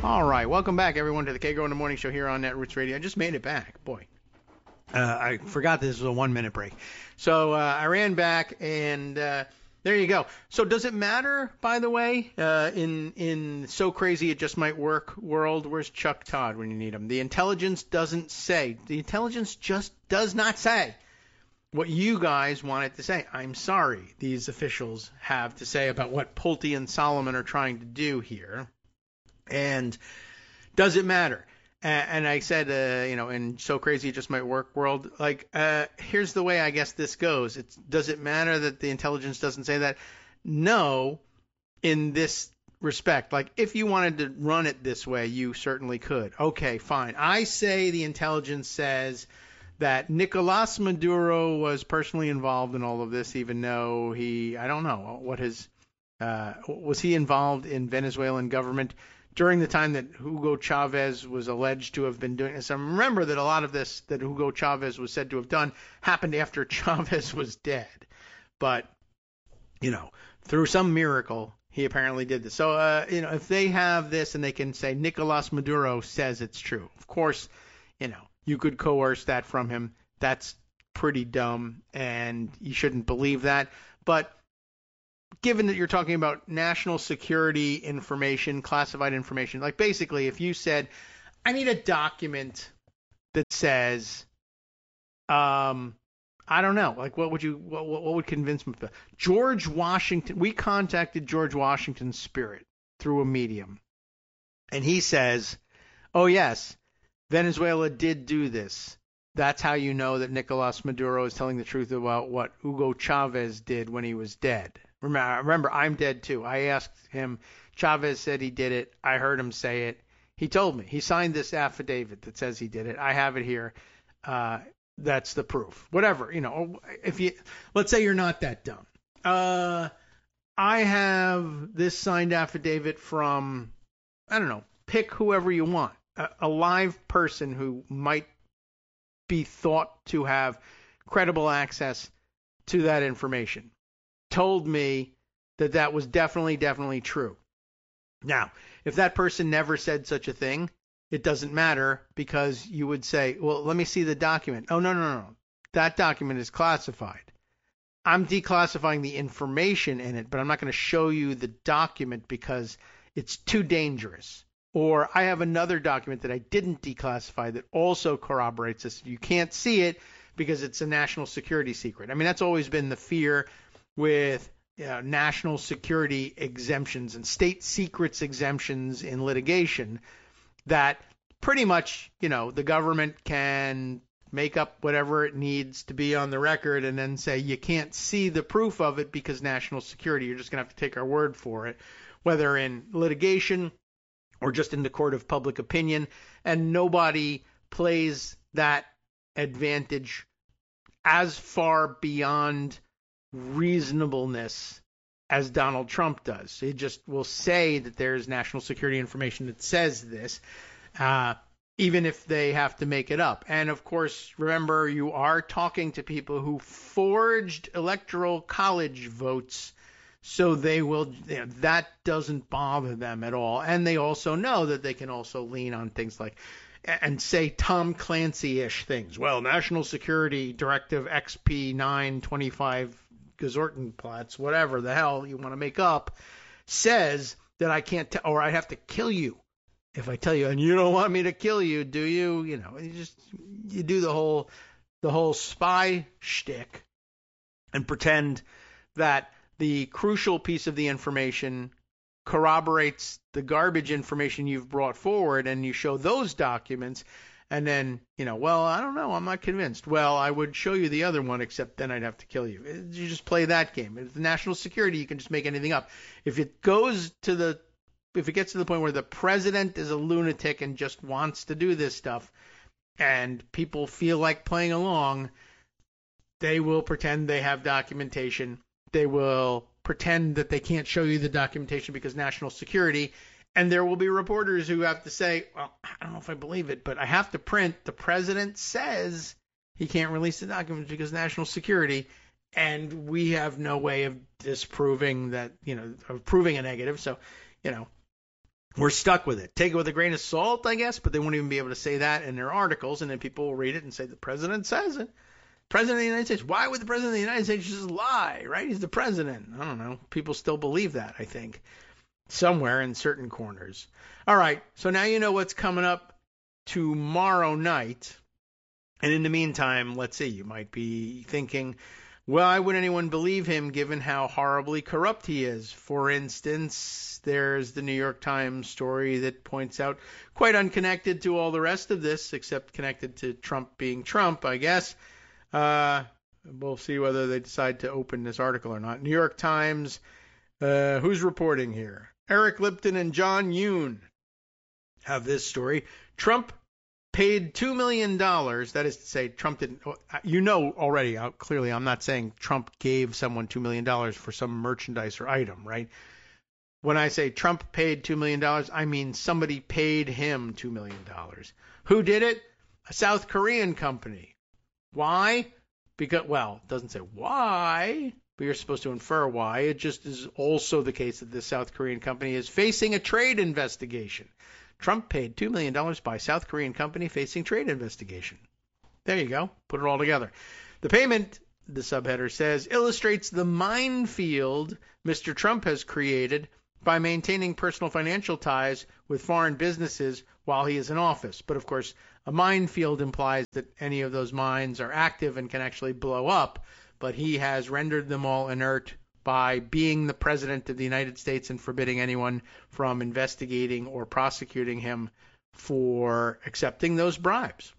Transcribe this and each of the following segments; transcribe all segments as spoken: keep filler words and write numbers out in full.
All right, welcome back, everyone, to the K-Go in the Morning Show here on Netroots Radio. I just made it back. Boy, uh, I forgot this was a one-minute break. So uh, I ran back, and uh, there you go. So does it matter, by the way, uh, in in so crazy it just might work world, where's Chuck Todd when you need him? The intelligence doesn't say. The intelligence just does not say what you guys want it to say. I'm sorry these officials have to say about what Pulte and Solomon are trying to do here. And does it matter? And I said, uh, you know, in so crazy it just might work world, like, uh, here's the way I guess this goes. It's, does it matter that the intelligence doesn't say that? No, in this respect. Like, if you wanted to run it this way, you certainly could. Okay, fine. I say the intelligence says that Nicolas Maduro was personally involved in all of this, even though he, I don't know, what his, uh, was he involved in Venezuelan government during the time that Hugo Chavez was alleged to have been doing this? And remember that a lot of this that Hugo Chavez was said to have done happened after Chavez was dead. But, you know, through some miracle, he apparently did this. So, uh, you know, if they have this and they can say Nicolas Maduro says it's true, of course, you know, you could coerce that from him. That's pretty dumb, and you shouldn't believe that. But given that you're talking about national security information, classified information, like basically if you said, I need a document that says, um, I don't know, like what would you, what, what would convince me? George Washington, we contacted George Washington's spirit through a medium, and he says, oh yes, Venezuela did do this. That's how you know that Nicolas Maduro is telling the truth about what Hugo Chavez did when he was dead. Remember, remember, I'm dead too. I asked him. Chavez said he did it. I heard him say it. He told me. He signed this affidavit that says he did it. I have it here. Uh, that's the proof. Whatever, you know. If you, let's say you're not that dumb. Uh, I have this signed affidavit from, I don't know, pick whoever you want. A, a live person who might be thought to have credible access to that information told me that that was definitely, definitely true. Now, if that person never said such a thing, it doesn't matter, because you would say, well, let me see the document. Oh, no, no, no. That document is classified. I'm declassifying the information in it, but I'm not going to show you the document because it's too dangerous. Or I have another document that I didn't declassify that also corroborates this. You can't see it because it's a national security secret. I mean, that's always been the fear with you know, national security exemptions and state secrets exemptions in litigation, that pretty much, you know, the government can make up whatever it needs to be on the record and then say you can't see the proof of it because national security. You're just going to have to take our word for it, whether in litigation or just in the court of public opinion. And nobody plays that advantage as far beyond reasonableness as Donald Trump does. He just will say that there's national security information that says this, uh, even if they have to make it up. And of course, remember, you are talking to people who forged electoral college votes, so they will, you know, that doesn't bother them at all. And they also know that they can also lean on things like, and say Tom Clancy-ish things. Well, National Security Directive X P nine twenty-five Gesortenplatz, whatever the hell you want to make up, says that I can't, t- or I have to kill you if I tell you, and you don't want me to kill you, do you? You know, you just, you do the whole, the whole spy shtick and pretend that the crucial piece of the information corroborates the garbage information you've brought forward, and you show those documents, and then, you know, well, I don't know, I'm not convinced. Well, I would show you the other one, except then I'd have to kill you. You just play that game. If it's national security, you can just make anything up. If it goes to the, if it gets to the point where the president is a lunatic and just wants to do this stuff, and people feel like playing along, they will pretend they have documentation. They will pretend that they can't show you the documentation because national security, and there will be reporters who have to say, well, I don't know if I believe it, but I have to print the president says he can't release the documents because national security, and we have no way of disproving that, you know, of proving a negative. So, you know, we're stuck with it. Take it with a grain of salt, I guess, but they won't even be able to say that in their articles, and then people will read it and say the president says it. President of the United States. Why would the president of the United States just lie, right? He's the president. I don't know. People still believe that, I think, somewhere in certain corners. All right, so now you know what's coming up tomorrow night. And in the meantime, let's see, you might be thinking, why would anyone believe him given how horribly corrupt he is? For instance, there's the New York Times story that points out, quite unconnected to all the rest of this, except connected to Trump being Trump, I guess. Uh, we'll see whether they decide to open this article or not. New York Times, uh, who's reporting here? Eric Lipton and John Yoon have this story. Trump paid two million dollars, that is to say, Trump didn't, you know already, clearly I'm not saying Trump gave someone two million dollars for some merchandise or item, right? When I say Trump paid two million dollars, I mean somebody paid him two million dollars. Who did it? A South Korean company. Why? Because, well, it doesn't say why, but you're supposed to infer why. It just is also the case that this South Korean company is facing a trade investigation. Trump paid two million dollars by South Korean company facing trade investigation. There you go. Put it all together. The payment, the subheader says, illustrates the minefield Mister Trump has created by maintaining personal financial ties with foreign businesses while he is in office. But, of course, a minefield implies that any of those mines are active and can actually blow up, but he has rendered them all inert by being the president of the United States and forbidding anyone from investigating or prosecuting him for accepting those bribes.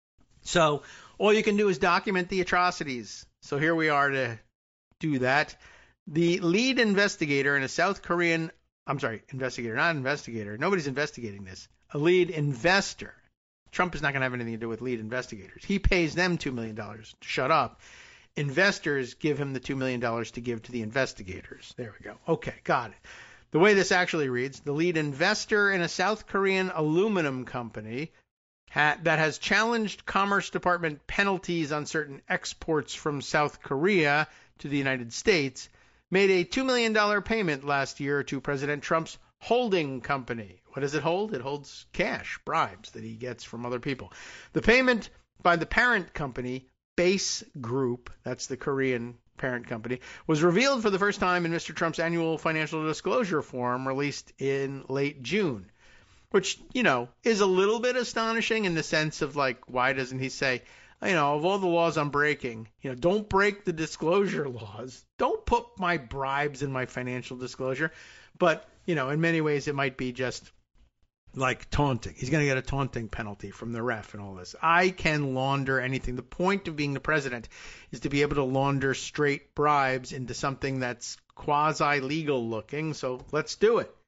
So all you can do is document the atrocities. So here we are to do that. The lead investigator in a South Korean, I'm sorry, investigator, not investigator. Nobody's investigating this. A lead investor. Trump is not going to have anything to do with lead investigators. He pays them two million dollars to shut up. Investors give him the two million dollars to give to the investigators. There we go. Okay, got it. The way this actually reads, the lead investor in a South Korean aluminum company ha- that has challenged Commerce Department penalties on certain exports from South Korea to the United States made a two million dollars payment last year to President Trump's holding company. What does it hold? It holds cash, bribes that he gets from other people. The payment by the parent company, Base Group, that's the Korean parent company, was revealed for the first time in Mister Trump's annual financial disclosure form released in late June, which, you know, is a little bit astonishing in the sense of, like, why doesn't he say, you know, of all the laws I'm breaking, you know, don't break the disclosure laws. Don't put my bribes in my financial disclosure. But, you know, in many ways it might be just like taunting. He's going to get a taunting penalty from the ref and all this. I can launder anything. The point of being the president is to be able to launder straight bribes into something that's quasi-legal looking. So let's do it.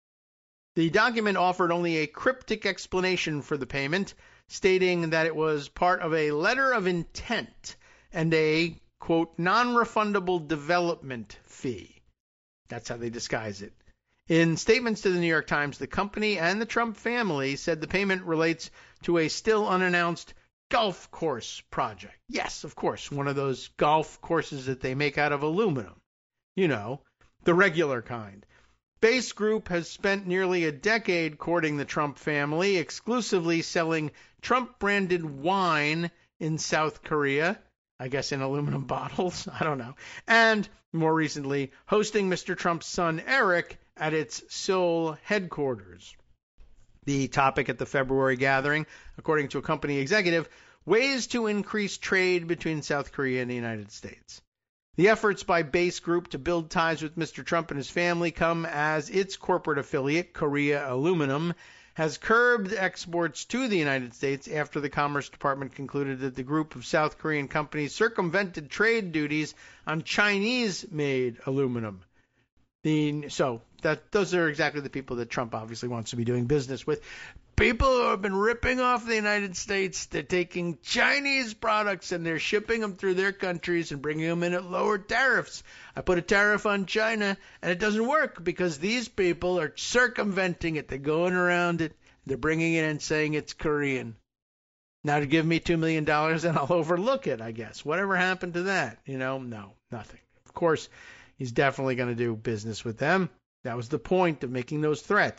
The document offered only a cryptic explanation for the payment, stating that it was part of a letter of intent and a, quote, non-refundable development fee. That's how they disguise it. In statements to the New York Times, the company and the Trump family said the payment relates to a still unannounced golf course project. Yes, of course, one of those golf courses that they make out of aluminum. You know, the regular kind. Base Group has spent nearly a decade courting the Trump family, exclusively selling Trump-branded wine in South Korea, I guess in aluminum bottles, I don't know, and more recently hosting Mister Trump's son Eric at its Seoul headquarters. The topic at the February gathering, according to a company executive, ways to increase trade between South Korea and the United States. The efforts by Base Group to build ties with Mister Trump and his family come as its corporate affiliate, Korea Aluminum, has curbed exports to the United States after the Commerce Department concluded that the group of South Korean companies circumvented trade duties on Chinese-made aluminum. The, so that those are exactly the people that Trump obviously wants to be doing business with. People who have been ripping off the United States, they're taking Chinese products and they're shipping them through their countries and bringing them in at lower tariffs. I put a tariff on China and it doesn't work because these people are circumventing it. They're going around it. They're bringing it in and saying it's Korean. Now to give me two million dollars and I'll overlook it, I guess. Whatever happened to that? You know, no, nothing. Of course, he's definitely going to do business with them. That was the point of making those threats.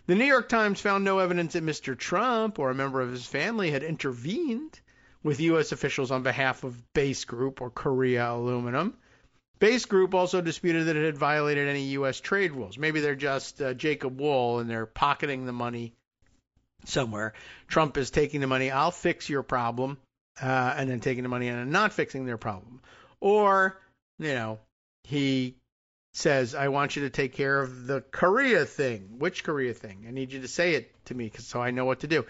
The New York Times found no evidence that Mister Trump or a member of his family had intervened with U S officials on behalf of Base Group or Korea Aluminum. Base Group also disputed that it had violated any U S trade rules. Maybe they're just uh, Jacob Wool and they're pocketing the money somewhere. Trump is taking the money, I'll fix your problem, uh, and then taking the money and not fixing their problem. Or, you know, he says, I want you to take care of the Korea thing. Which Korea thing? I need you to say it to me so I know what to do.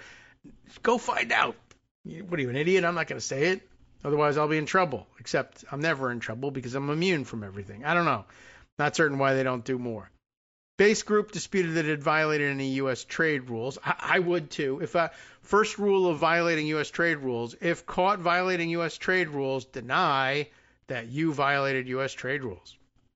Go find out. What are you, an idiot? I'm not going to say it. Otherwise, I'll be in trouble. Except I'm never in trouble because I'm immune from everything. I don't know. Not certain why they don't do more. Base Group disputed that it had violated any U S trade rules. I, I would too. If a first rule of violating U S trade rules, if caught violating U S trade rules, deny that you violated U S trade rules.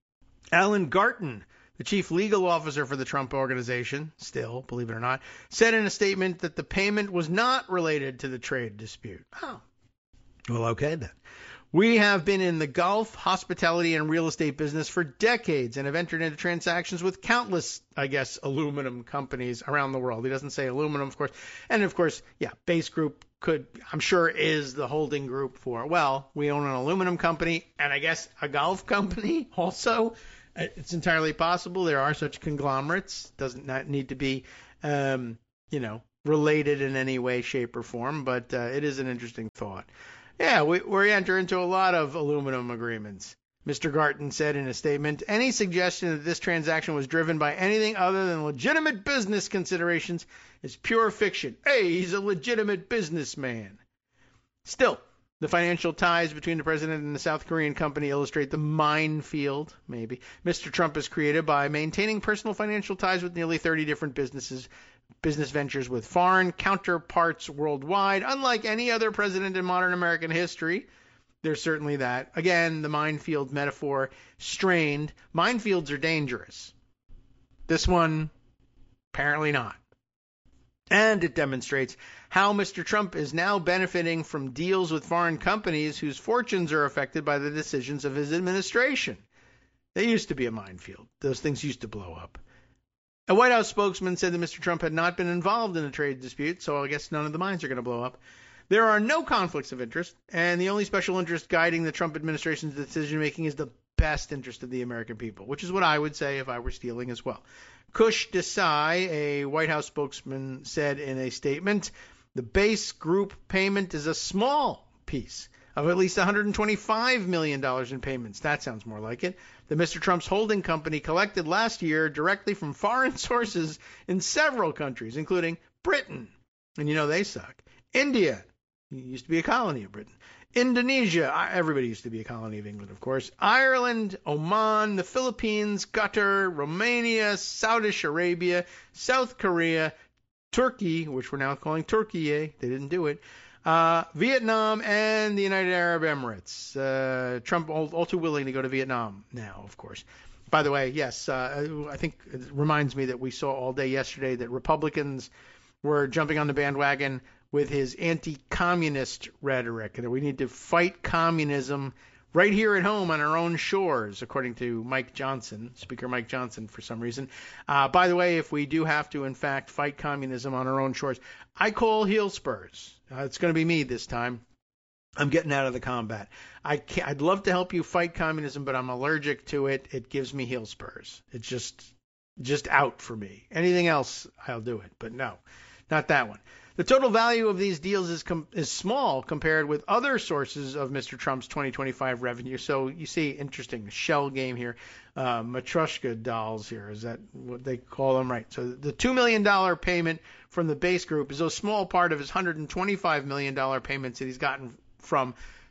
Alan Garten, the chief legal officer for the Trump Organization, still, believe it or not, said in a statement that the payment was not related to the trade dispute. Oh. Well, okay then. We have been in the Gulf, hospitality, and real estate business for decades and have entered into transactions with countless, I guess, aluminum companies around the world. He doesn't say aluminum, of course. And, of course, yeah, Base Group could, I'm sure, is the holding group for, well, we own an aluminum company and I guess a golf company also. It's entirely possible. There are such conglomerates. Doesn't not need to be, um, you know, related in any way, shape, or form. But uh, it is an interesting thought. Yeah, we, we enter into a lot of aluminum agreements. Mister Garten said in a statement, any suggestion that this transaction was driven by anything other than legitimate business considerations is pure fiction. Hey, he's a legitimate businessman. Still, the financial ties between the president and the South Korean company illustrate the minefield, maybe, Mister Trump has created by maintaining personal financial ties with nearly thirty different businesses, business ventures with foreign counterparts worldwide. Unlike any other president in modern American history, there's certainly that. Again, the minefield metaphor strained. Minefields are dangerous. This one, apparently not. And it demonstrates how Mister Trump is now benefiting from deals with foreign companies whose fortunes are affected by the decisions of his administration. They used to be a minefield. Those things used to blow up. A White House spokesman said that Mister Trump had not been involved in a trade dispute, so I guess none of the mines are going to blow up. There are no conflicts of interest, and the only special interest guiding the Trump administration's decision-making is the best interest of the American people, which is what I would say if I were stealing as well. Kush Desai, a White House spokesman, said in a statement, the Base Group payment is a small piece of at least one hundred twenty-five million dollars in payments. That sounds more like it. That Mister Trump's holding company collected last year directly from foreign sources in several countries, including Britain. And you know they suck. India. It used to be a colony of Britain. Indonesia. Everybody used to be a colony of England, of course. Ireland, Oman, the Philippines, Qatar, Romania, Saudi Arabia, South Korea, Turkey, which we're now calling Turkey. They didn't do it. Uh, Vietnam and the United Arab Emirates. Uh, Trump all, all too willing to go to Vietnam now, of course. By the way, yes, uh, I think it reminds me that we saw all day yesterday that Republicans were jumping on the bandwagon with his anti-communist rhetoric, and we need to fight communism right here at home on our own shores, according to Mike Johnson, Speaker Mike Johnson, for some reason. Uh, by the way, if we do have to, in fact, fight communism on our own shores, I call heel spurs. Uh, it's going to be me this time. I'm getting out of the combat. I can't, I'd love to help you fight communism, but I'm allergic to it. It gives me heel spurs. It's just, just out for me. Anything else, I'll do it, but no, not that one. The total value of these deals is com- is small compared with other sources of Mister Trump's twenty twenty-five revenue. So you see, interesting shell game here. Uh, Matryoshka dolls here. Is that what they call them? Right. So the two million dollars payment from the Base Group is a small part of his one hundred twenty-five million dollars payments that he's gotten from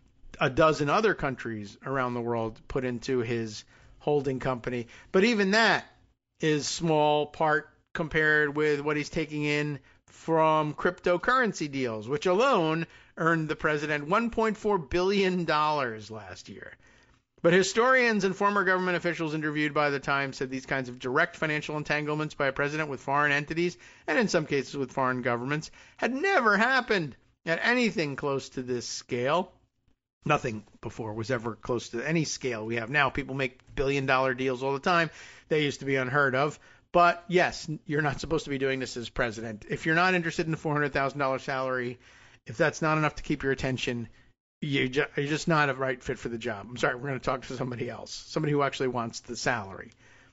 a dozen other countries around the world put into his holding company. But even that is small part compared with what he's taking in from cryptocurrency deals, which alone earned the president one point four billion dollars last year. But historians and former government officials interviewed by the Times said these kinds of direct financial entanglements by a president with foreign entities, and in some cases with foreign governments, had never happened at anything close to this scale. Nothing before was ever close to any scale we have now. People make billion-dollar deals all the time. They used to be unheard of. But yes, you're not supposed to be doing this as president. If you're not interested in the four hundred thousand dollars salary, if that's not enough to keep your attention, you're just not a right fit for the job. I'm sorry, we're going to talk to somebody else, somebody who actually wants the salary.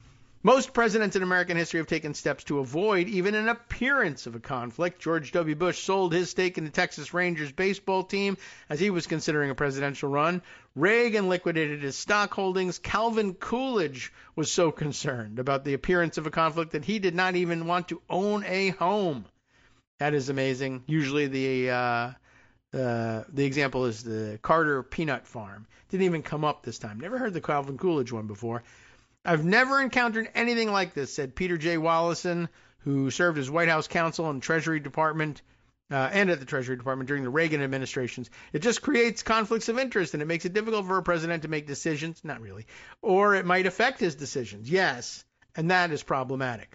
Most presidents in American history have taken steps to avoid even an appearance of a conflict. George W. Bush sold his stake in the Texas Rangers baseball team as he was considering a presidential run. Reagan liquidated his stock holdings. Calvin Coolidge was so concerned about the appearance of a conflict that he did not even want to own a home. That is amazing. Usually the uh, uh, the example is the Carter Peanut Farm. Didn't even come up this time. Never heard the Calvin Coolidge one before. I've never encountered anything like this, said Peter J. Wallison, who served as White House counsel and Treasury Department uh, and at the Treasury Department during the Reagan administrations. It just creates conflicts of interest, and it makes it difficult for a president to make decisions. Not really. Or it might affect his decisions. Yes, and that is problematic.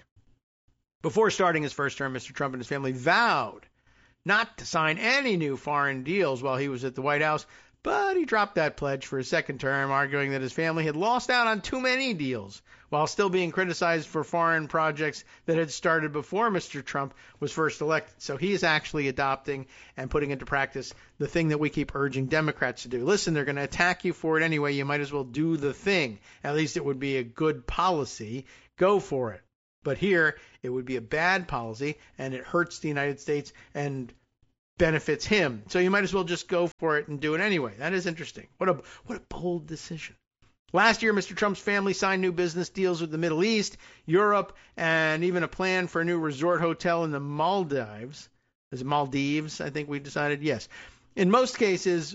Before starting his first term, Mister Trump and his family vowed not to sign any new foreign deals while he was at the White House. But he dropped that pledge for his second term, arguing that his family had lost out on too many deals, while still being criticized for foreign projects that had started before Mister Trump was first elected. So he is actually adopting and putting into practice the thing that we keep urging Democrats to do. Listen, they're going to attack you for it anyway. You might as well do the thing. At least it would be a good policy. Go for it. But here, it would be a bad policy, and it hurts the United States and benefits him. So you might as well just go for it and do it anyway. That is interesting. What a what a bold decision. Last year, Mister Trump's family signed new business deals with the Middle East, Europe, and even a plan for a new resort hotel in the Maldives. Is it Maldives? I think we decided. Yes. In most cases,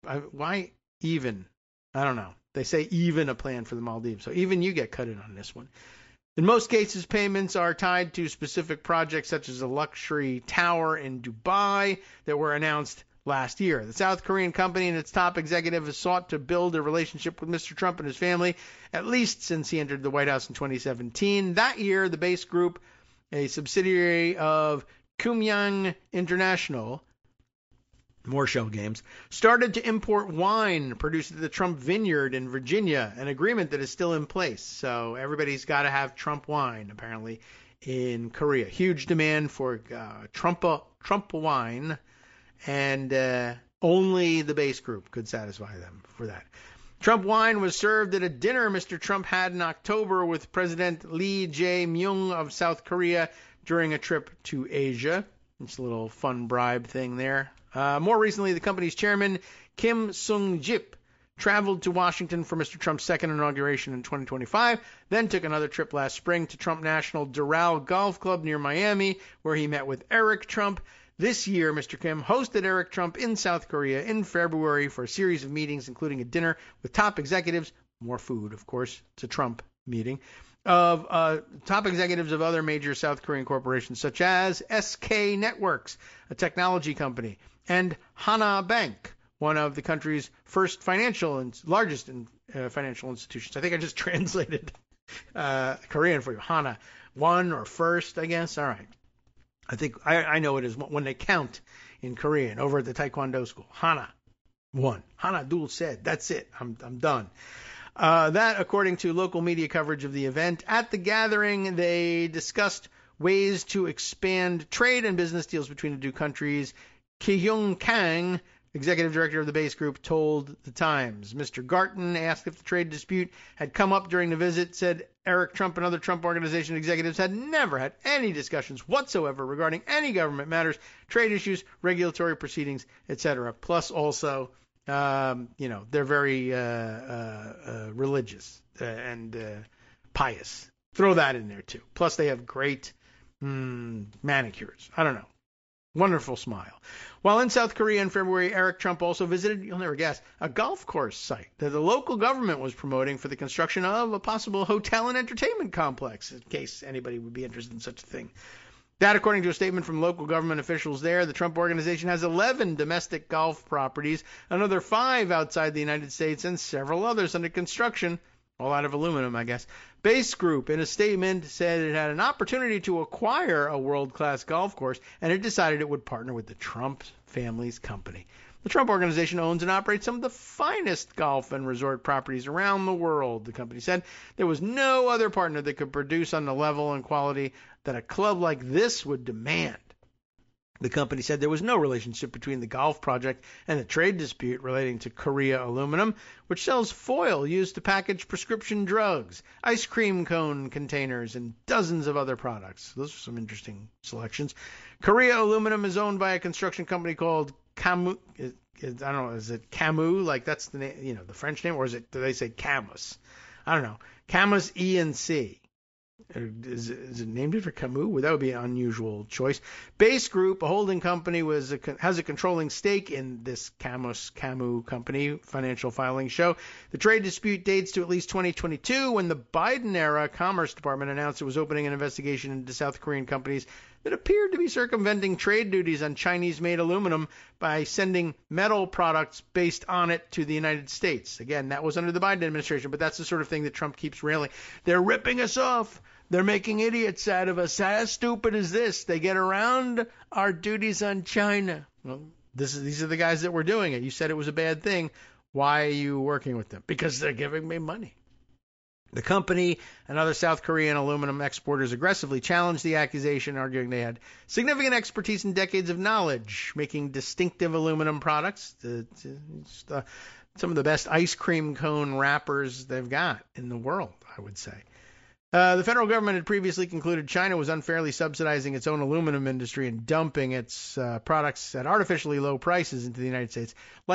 why even? I don't know. They say even a plan for the Maldives. So even you get cut in on this one. In most cases, payments are tied to specific projects such as a luxury tower in Dubai that were announced last year. The South Korean company and its top executive has sought to build a relationship with Mister Trump and his family, at least since he entered the White House in twenty seventeen. That year, the Base Group, a subsidiary of Kumyang International, more shell games, started to import wine produced at the Trump Vineyard in Virginia, an agreement that is still in place. So everybody's got to have Trump wine, apparently, in Korea. Huge demand for uh, Trump, Trump wine, and uh, only the Base Group could satisfy them for that. Trump wine was served at a dinner Mister Trump had in October with President Lee Jae-myung of South Korea during a trip to Asia. It's a little fun bribe thing there. Uh, more recently, the company's chairman, Kim Sung-jip, traveled to Washington for Mister Trump's second inauguration in twenty twenty-five, then took another trip last spring to Trump National Doral Golf Club near Miami, where he met with Eric Trump. This year, Mister Kim hosted Eric Trump in South Korea in February for a series of meetings, including a dinner with top executives, more food, of course, it's a Trump meeting, of uh, top executives of other major South Korean corporations, such as S K Networks, a technology company, and Hana Bank, one of the country's first financial and largest in, uh, financial institutions. I think I just translated uh, Korean for you. Hana, one or first, I guess. All right. I think I, I know it is when they count in Korean over at the Taekwondo school. Hana, one. Hana Dul said, that's it. I'm I'm done. Uh, that, according to local media coverage of the event. At the gathering, they discussed ways to expand trade and business deals between the two countries. Ki-hyung Kang, executive director of the Base Group, told The Times. Mister Garten asked if the trade dispute had come up during the visit, said Eric Trump and other Trump Organization executives had never had any discussions whatsoever regarding any government matters, trade issues, regulatory proceedings, et cetera. Plus also, um, you know, they're very uh, uh, uh, religious uh, and uh, pious. Throw that in there, too. Plus they have great mm, manicures. I don't know. Wonderful smile. While in South Korea in February, Eric Trump also visited, you'll never guess, a golf course site that the local government was promoting for the construction of a possible hotel and entertainment complex, in case anybody would be interested in such a thing. That, according to a statement from local government officials there, the Trump Organization has eleven domestic golf properties, another five outside the United States, and several others under construction, all out of aluminum, I guess. Base Group, in a statement, said it had an opportunity to acquire a world-class golf course, and it decided it would partner with the Trump family's company. The Trump Organization owns and operates some of the finest golf and resort properties around the world, the company said. There was no other partner that could produce on the level and quality that a club like this would demand. The company said there was no relationship between the golf project and the trade dispute relating to Korea Aluminum, which sells foil used to package prescription drugs, ice cream cone containers, and dozens of other products. Those are some interesting selections. Korea Aluminum is owned by a construction company called Camus. I don't know, is it Camus? Like that's the name, you know, the French name, or is it? Do they say Camus? I don't know. Camus E and C. Is, is it named after Camus? Well, that would be an unusual choice. Base Group, a holding company, was a, has a controlling stake in this Camus Camus company, financial filings show. The trade dispute dates to at least twenty twenty-two, when the Biden-era Commerce Department announced it was opening an investigation into South Korean companies that appeared to be circumventing trade duties on Chinese-made aluminum by sending metal products based on it to the United States. Again, that was under the Biden administration, but that's the sort of thing that Trump keeps railing. They're ripping us off. They're making idiots out of us. How stupid is this? They get around our duties on China. Well, this is, these are the guys that were doing it. You said it was a bad thing. Why are you working with them? Because they're giving me money. The company and other South Korean aluminum exporters aggressively challenged the accusation, arguing they had significant expertise and decades of knowledge making distinctive aluminum products. The, the, some of the best ice cream cone wrappers they've got in the world, I would say. Uh, the federal government had previously concluded China was unfairly subsidizing its own aluminum industry and dumping its uh, products at artificially low prices into the United States. Like